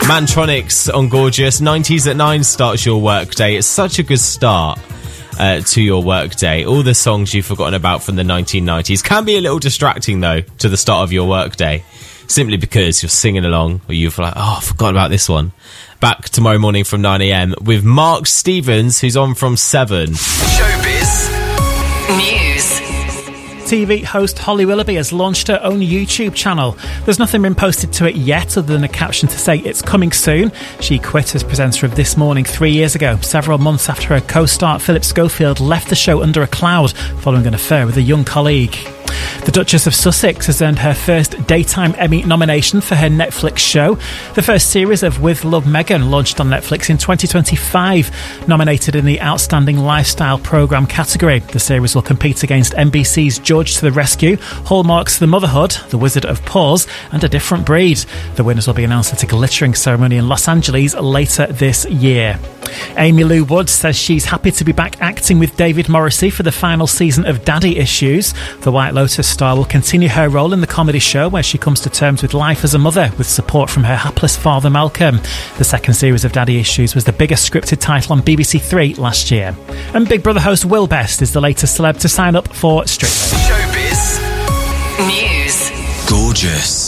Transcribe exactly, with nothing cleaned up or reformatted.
Mantronics on Gorgeous. nineties at nine starts your workday. It's such a good start uh, to your workday. All the songs you've forgotten about from the nineteen nineties can be a little distracting, though, to the start of your workday, simply because you're singing along or you've like, oh, I forgot about this one. Back tomorrow morning from nine a.m. with Mark Stevens, who's on from seven. Showbiz News. T V host Holly Willoughby has launched her own YouTube channel. There's nothing been posted to it yet other than a caption to say it's coming soon. She quit as presenter of This Morning three years ago, several months after her co-star Philip Schofield left the show under a cloud following an affair with a young colleague. The Duchess of Sussex has earned her first Daytime Emmy nomination for her Netflix show. The first series of With Love Meghan launched on Netflix in twenty twenty-five, nominated in the Outstanding Lifestyle Programme category. The series will compete against N B C's George to the Rescue, Hallmark's The Motherhood, The Wizard of Pause, and A Different Breed. The winners will be announced at a glittering ceremony in Los Angeles later this year. Amy Lou Wood says she's happy to be back acting with David Morrissey for the final season of Daddy Issues. The White Lotus star will continue her role in the comedy show, where she comes to terms with life as a mother with support from her hapless father Malcolm. The second series of Daddy Issues was the biggest scripted title on B B C Three last year. And Big Brother host Will Best is the latest celeb to sign up for Strictly. Showbiz News. Gorgeous.